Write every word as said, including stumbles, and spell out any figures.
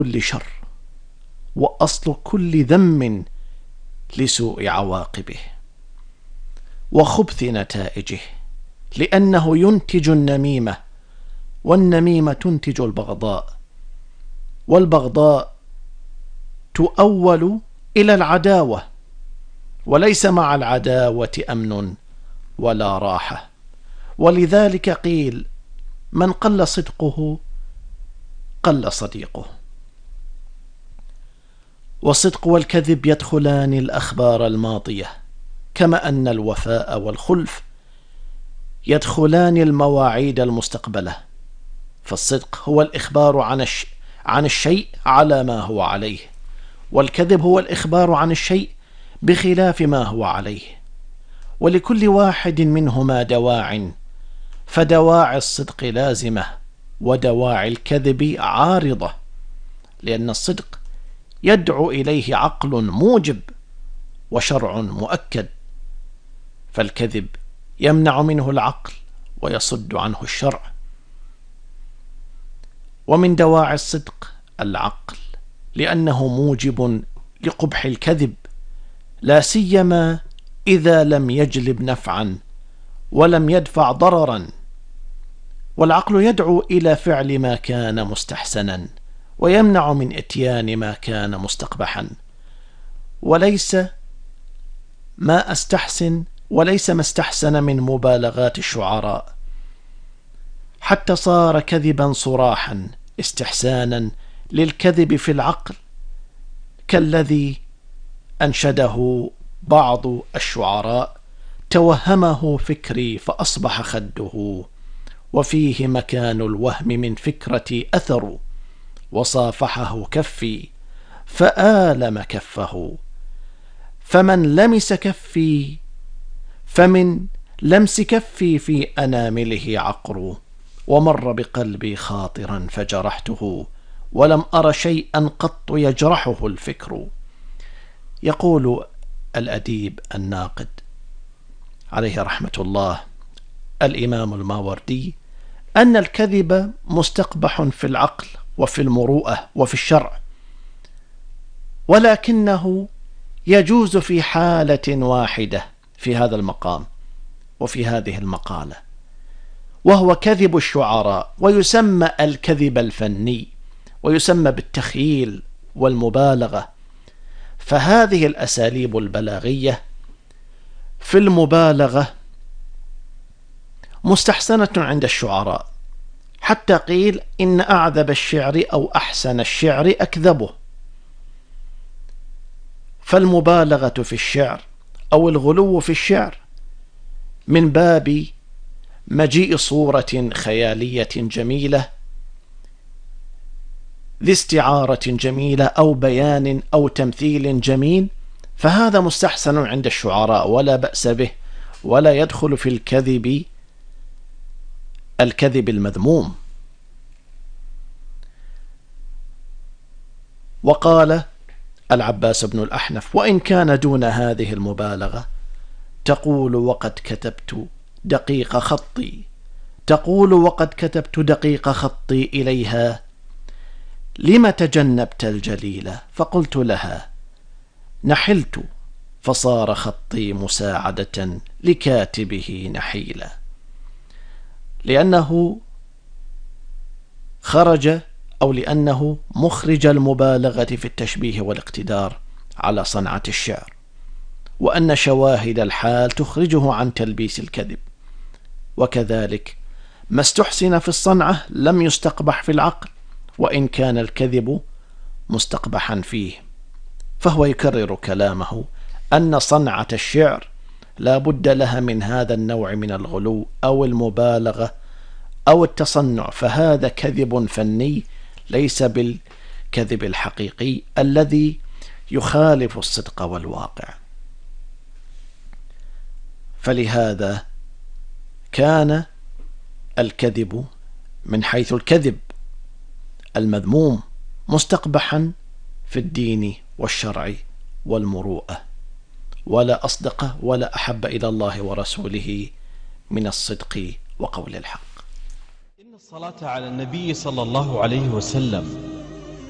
كل شر، وأصل كل ذم لسوء عواقبه وخبث نتائجه، لأنه ينتج النميمة، والنميمة تنتج البغضاء، والبغضاء تؤول إلى العداوة، وليس مع العداوة أمن ولا راحة. ولذلك قيل: من قل صدقه قل صديقه. والصدق والكذب يدخلان الأخبار الماضية، كما أن الوفاء والخلف يدخلان المواعيد المستقبلة. فالصدق هو الإخبار عن الش... عن الشيء على ما هو عليه، والكذب هو الإخبار عن الشيء بخلاف ما هو عليه. ولكل واحد منهما دواع، فدواعي الصدق لازمة، ودواعي الكذب عارضة، لأن الصدق يدعو إليه عقل موجب وشرع مؤكد، فالكذب يمنع منه العقل ويصد عنه الشرع. ومن دواعي الصدق العقل، لأنه موجب لقبح الكذب، لا سيما إذا لم يجلب نفعا ولم يدفع ضررا. والعقل يدعو إلى فعل ما كان مستحسنا، ويمنع من إتيان ما كان مستقبحا. وليس ما استحسن وليس ما استحسن من مبالغات الشعراء، حتى صار كذبا صراحا استحسانا للكذب في العقل، كالذي أنشده بعض الشعراء: توهمه فكري فأصبح خده، وفيه مكان الوهم من فكرتي أثر، وصافحه كفي فآلم كفه، فمن لمس كفي فمن لمس كفي في أنامله عقر، ومر بقلبي خاطرا فجرحته، ولم أر شيئا قط يجرحه الفكر. يقول الأديب الناقد عليه رحمة الله الإمام الماوردي أن الكذب مستقبح في العقل وفي المروءة وفي الشرع، ولكنه يجوز في حالة واحدة في هذا المقام وفي هذه المقالة، وهو كذب الشعراء، ويسمى الكذب الفني، ويسمى بالتخييل والمبالغة. فهذه الأساليب البلاغية في المبالغة مستحسنة عند الشعراء، حتى قيل إن أعذب الشعر أو أحسن الشعر أكذبه. فالمبالغة في الشعر أو الغلو في الشعر من باب مجيء صورة خيالية جميلة ذي استعارة جميلة أو بيان أو تمثيل جميل، فهذا مستحسن عند الشعراء ولا بأس به، ولا يدخل في الكذب الكذب المذموم. وقال العباس بن الأحنف: وإن كان دون هذه المبالغة، تقول وقد كتبت دقيق خطي تقول وقد كتبت دقيق خطي إليها، لم تجنبت الجليل؟ فقلت لها: نحلت، فصار خطي مساعدة لكاتبه نحيلا. لأنه خرج أو لأنه مخرج المبالغة في التشبيه والاقتدار على صنعة الشعر، وأن شواهد الحال تخرجه عن تلبيس الكذب. وكذلك ما استحسن في الصنعة لم يستقبح في العقل، وإن كان الكذب مستقبحا فيه. فهو يكرر كلامه أن صنعة الشعر لا بد لها من هذا النوع من الغلو أو المبالغة أو التصنع، فهذا كذب فني ليس بالكذب الحقيقي الذي يخالف الصدق والواقع. فلهذا كان الكذب من حيث الكذب المذموم مستقبحا في الدين والشرع والمروءة، ولا أصدق ولا أحب إلى الله ورسوله من الصدق وقول الحق. إن الصلاة على النبي صلى الله عليه وسلم